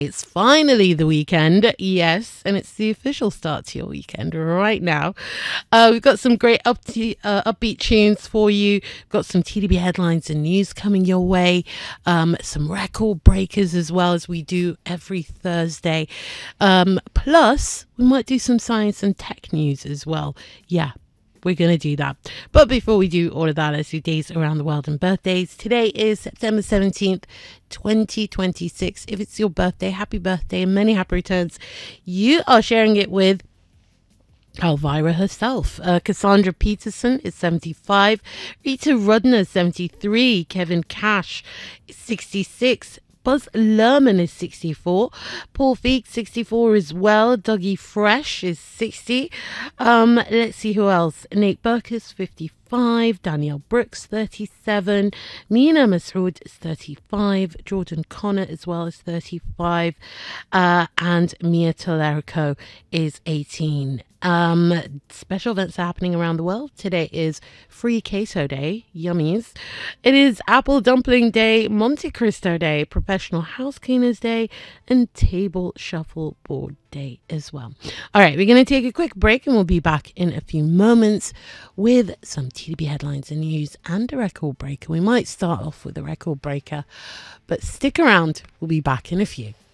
It's finally the weekend, yes, and it's the official start to your weekend right now. We've got some great upbeat tunes for you. We've got some TDB headlines and news coming your way. Some record breakers as well, as we do every Thursday. Plus, we might do some science and tech news as well. Yeah, we're going to do that. But before we do all of that, let's do days around the world and birthdays. Today is September 17th, 2026. If it's your birthday, happy birthday and many happy returns. You are sharing it with Elvira herself. Cassandra Peterson is 75. Rita Rudner, 73. Kevin Cash is 66. Buzz Lerman is 64. Paul Feig, 64 as well. Dougie Fresh is 60. Let's see who else. Nate Burkus, 55. Danielle Brooks, 37. Mina Masroud is 35. Jordan Connor as well as 35. And Mia Tolerico is 18. Special events are happening around the world. Today is Free Queso Day, yummies. It is Apple Dumpling Day, Monte Cristo Day, Professional House Cleaners Day, and Table Shuffleboard Day as well. All right, we're going to take a quick break and we'll be back in a few moments with some TDB headlines and news and a record breaker. We might start off with a record breaker, but stick around. We'll be back in a few.